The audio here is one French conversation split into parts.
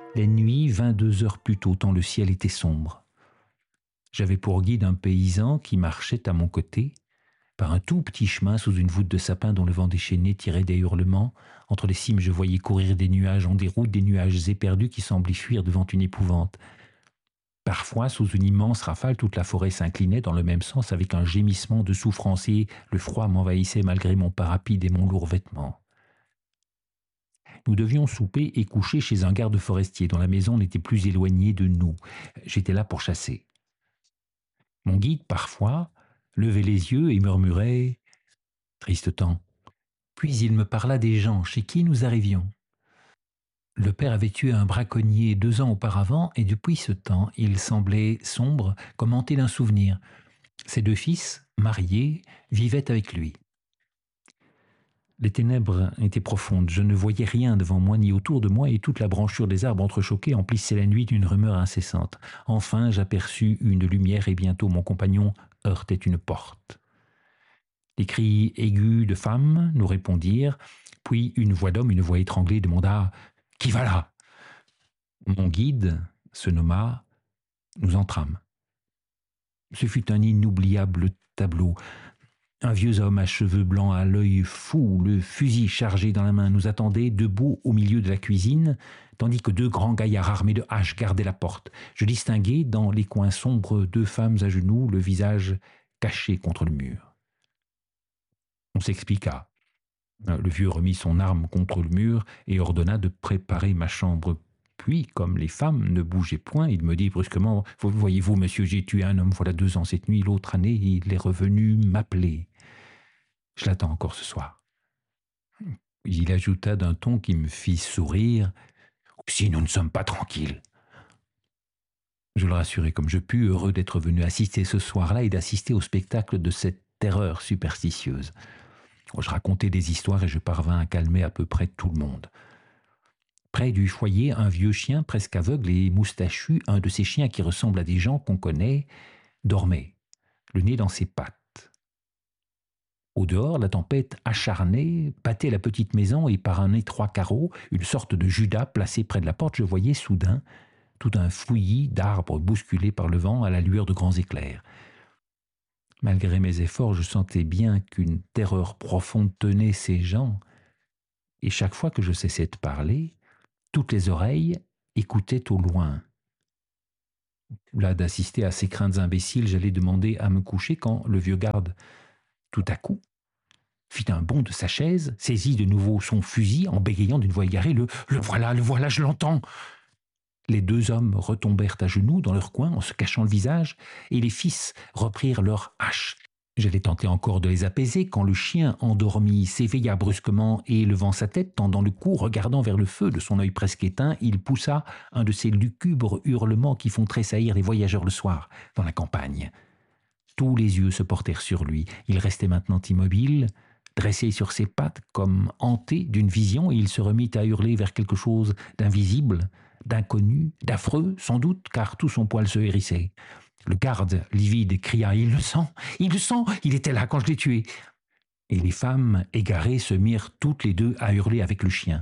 La nuit vint 2 heures plus tôt, tant le ciel était sombre. J'avais pour guide un paysan qui marchait à mon côté, par un tout petit chemin sous une voûte de sapin dont le vent déchaîné tirait des hurlements. Entre les cimes, je voyais courir des nuages en déroute, des nuages éperdus qui semblaient fuir devant une épouvante. Parfois, sous une immense rafale, toute la forêt s'inclinait dans le même sens avec un gémissement de souffrance et le froid m'envahissait malgré mon parapluie et mon lourd vêtement. Nous devions souper et coucher chez un garde forestier dont la maison n'était plus éloignée de nous. J'étais là pour chasser. Mon guide, parfois, levait les yeux et murmurait « Triste temps ». Puis il me parla des gens chez qui nous arrivions. Le père avait tué un braconnier 2 ans auparavant et depuis ce temps, il semblait sombre comme hanté d'un souvenir. Ses 2 fils, mariés, vivaient avec lui. Les ténèbres étaient profondes, je ne voyais rien devant moi ni autour de moi et toute la branchure des arbres entrechoqués emplissait la nuit d'une rumeur incessante. Enfin, j'aperçus une lumière et bientôt mon compagnon heurtait une porte. Des cris aigus de femmes nous répondirent, puis une voix d'homme, une voix étranglée demanda « Qui va là ?» Mon guide se nomma, nous entrâmes. Ce fut un inoubliable tableau. Un vieux homme à cheveux blancs, à l'œil fou, le fusil chargé dans la main, nous attendait debout au milieu de la cuisine, tandis que 2 grands gaillards armés de haches gardaient la porte. Je distinguai dans les coins sombres 2 femmes à genoux, le visage caché contre le mur. On s'expliqua. Le vieux remit son arme contre le mur et ordonna de préparer ma chambre. Puis, comme les femmes ne bougeaient point, il me dit brusquement « Voyez-vous, monsieur, j'ai tué un homme voilà 2 ans cette nuit. L'autre année, il est revenu m'appeler. Je l'attends encore ce soir. » Il ajouta d'un ton qui me fit sourire « Si nous ne sommes pas tranquilles. » Je le rassurai comme je pus, heureux d'être venu assister ce soir-là et d'assister au spectacle de cette terreur superstitieuse. Je racontai des histoires et je parvins à calmer à peu près tout le monde. Près du foyer, un vieux chien presque aveugle et moustachu, un de ces chiens qui ressemblent à des gens qu'on connaît, dormait, le nez dans ses pattes. Au dehors, la tempête acharnée battait la petite maison et par un étroit carreau, une sorte de Judas placé près de la porte, je voyais soudain tout un fouillis d'arbres bousculés par le vent à la lueur de grands éclairs. Malgré mes efforts, je sentais bien qu'une terreur profonde tenait ces gens, et chaque fois que je cessais de parler, toutes les oreilles écoutaient au loin. Là d'assister à ces craintes imbéciles, j'allais demander à me coucher quand le vieux garde, tout à coup, fit un bond de sa chaise, saisit de nouveau son fusil en bégayant d'une voix égarée « Le voilà, je l'entends !» Les 2 hommes retombèrent à genoux dans leur coin en se cachant le visage, et les fils reprirent leurs haches. J'allais tenter encore de les apaiser quand le chien endormi s'éveilla brusquement et, levant sa tête, tendant le cou, regardant vers le feu de son œil presque éteint, il poussa un de ces lugubres hurlements qui font tressaillir les voyageurs le soir dans la campagne. Tous les yeux se portèrent sur lui. Il restait maintenant immobile, dressé sur ses pattes comme hanté d'une vision, et il se remit à hurler vers quelque chose d'invisible, d'inconnu, d'affreux, sans doute, car tout son poil se hérissait. Le garde, livide, cria « Il le sent, il était là quand je l'ai tué !» Et les femmes, égarées, se mirent toutes les 2 à hurler avec le chien.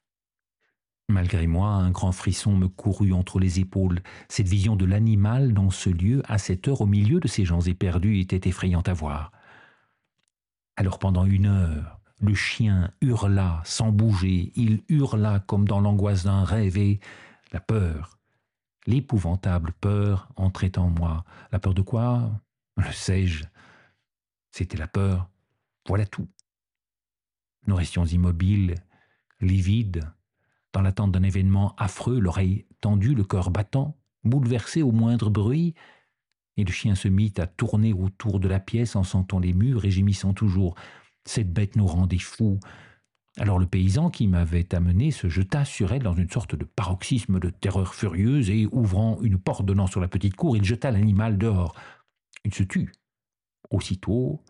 Malgré moi, un grand frisson me courut entre les épaules. Cette vision de l'animal dans ce lieu, à cette heure, au milieu de ces gens éperdus, était effrayante à voir. Alors pendant 1 heure, le chien hurla sans bouger, il hurla comme dans l'angoisse d'un rêve et la peur, l'épouvantable peur entrait en moi. La peur de quoi ? Le sais-je ? C'était la peur. Voilà tout. Nous restions immobiles, livides, dans l'attente d'un événement affreux, l'oreille tendue, le cœur battant, bouleversé au moindre bruit, et le chien se mit à tourner autour de la pièce en sentant les murs et gémissant toujours. Cette bête nous rendait fous. Alors le paysan qui m'avait amené se jeta sur elle dans une sorte de paroxysme de terreur furieuse et, ouvrant une porte donnant sur la petite cour, il jeta l'animal dehors. Il se tut. Aussitôt,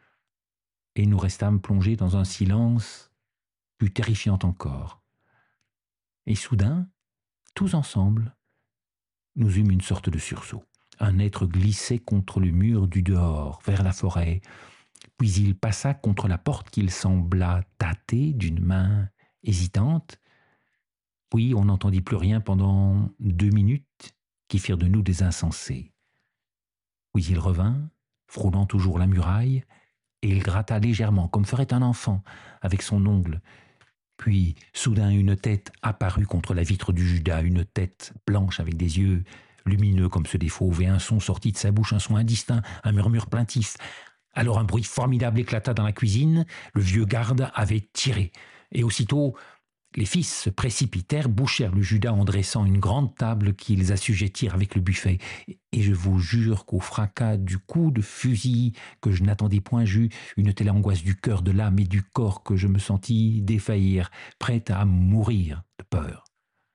et nous restâmes plongés dans un silence plus terrifiant encore. Et soudain, tous ensemble, nous eûmes une sorte de sursaut. Un être glissait contre le mur du dehors, vers la forêt, puis il passa contre la porte qu'il sembla tâter d'une main hésitante, Puis on n'entendit plus rien pendant 2 minutes qui firent de nous des insensés. Puis il revint, frôlant toujours la muraille, et il gratta légèrement, comme ferait un enfant, avec son ongle. Puis, soudain, une tête apparut contre la vitre du Judas, une tête blanche avec des yeux lumineux comme ceux des fauves, et un son sortit de sa bouche, un son indistinct, un murmure plaintif. Alors un bruit formidable éclata dans la cuisine, le vieux garde avait tiré, et aussitôt les fils se précipitèrent, bouchèrent le Judas en dressant une grande table qu'ils assujettirent avec le buffet. Et je vous jure qu'au fracas du coup de fusil que je n'attendais point, j'eus une telle angoisse du cœur, de l'âme et du corps que je me sentis défaillir, prête à mourir de peur.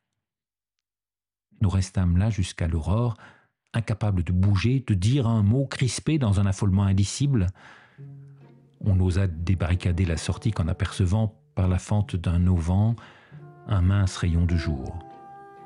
Nous restâmes là jusqu'à l'aurore, incapables de bouger, de dire un mot, crispés dans un affolement indicible. On n'osa débarricader la sortie qu'en apercevant, par la fente d'un auvent, un mince rayon de jour.